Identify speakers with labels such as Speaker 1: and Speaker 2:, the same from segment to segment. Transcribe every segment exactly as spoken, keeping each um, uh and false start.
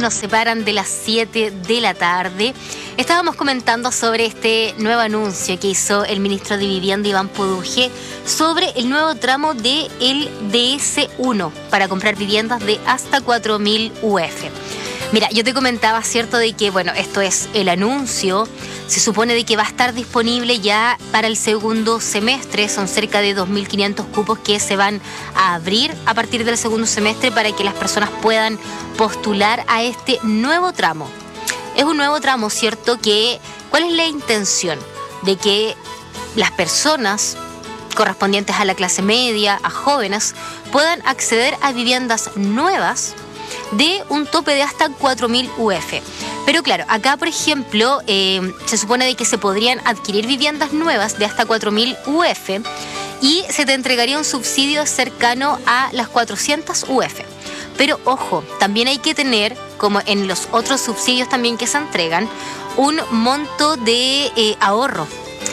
Speaker 1: nos separan de las siete de la tarde. Estábamos comentando sobre este nuevo anuncio que hizo el ministro de Vivienda, Iván Poduje, sobre el nuevo tramo del D S uno para comprar viviendas de hasta cuatro mil U F. Mira, yo te comentaba, ¿cierto?, de que, bueno, esto es el anuncio. Se supone de que va a estar disponible ya para el segundo semestre. Son cerca de dos mil quinientos cupos que se van a abrir a partir del segundo semestre para que las personas puedan postular a este nuevo tramo. Es un nuevo tramo, ¿cierto? Que, ¿cuál es la intención? De que las personas correspondientes a la clase media, a jóvenes, puedan acceder a viviendas nuevas de un tope de hasta cuatro mil U F. Pero claro, acá por ejemplo eh, se supone de que se podrían adquirir viviendas nuevas de hasta cuatro mil U F y se te entregaría un subsidio cercano a las cuatrocientas U F. Pero ojo, también hay que tener, como en los otros subsidios también que se entregan, un monto de eh, ahorro.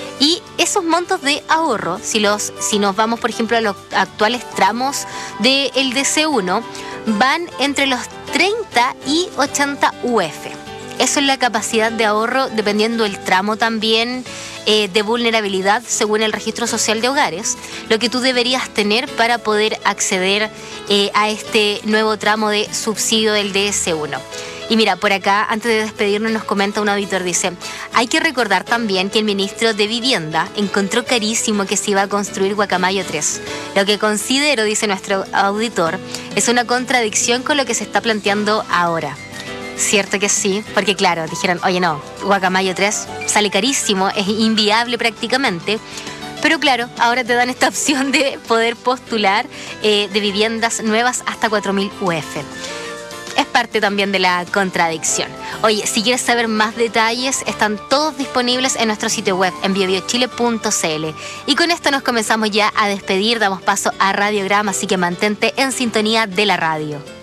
Speaker 1: Y esos montos de ahorro, si, los, si nos vamos por ejemplo a los actuales tramos del D S uno, van entre los treinta y ochenta U F. Eso es la capacidad de ahorro dependiendo del tramo también eh, de vulnerabilidad según el Registro Social de Hogares, lo que tú deberías tener para poder acceder eh, a este nuevo tramo de subsidio del D S uno. Y mira, por acá, antes de despedirnos, nos comenta un auditor, dice: hay que recordar también que el ministro de Vivienda encontró carísimo que se iba a construir Guacamayo tres. Lo que considero, dice nuestro auditor, es una contradicción con lo que se está planteando ahora. Cierto que sí, porque claro, dijeron, oye no, Guacamayo tres sale carísimo, es inviable prácticamente. Pero claro, ahora te dan esta opción de poder postular eh, de viviendas nuevas hasta cuatro mil U F. Es parte también de la contradicción. Oye, si quieres saber más detalles, están todos disponibles en nuestro sitio web en bio bio chile punto c l. Y con esto nos comenzamos ya a despedir, damos paso a Radiograma, así que mantente en sintonía de la radio.